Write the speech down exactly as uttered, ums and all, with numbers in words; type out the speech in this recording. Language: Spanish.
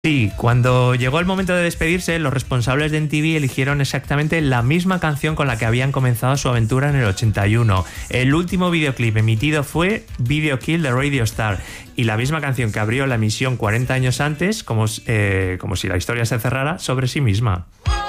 Sí, cuando llegó el momento de despedirse, los responsables de M T V eligieron exactamente la misma canción con la que habían comenzado su aventura en el ochenta y uno. El último videoclip emitido fue Video Kill de Radio Star, y la misma canción que abrió la emisión cuarenta años antes, como, eh, como si la historia se cerrara sobre sí misma.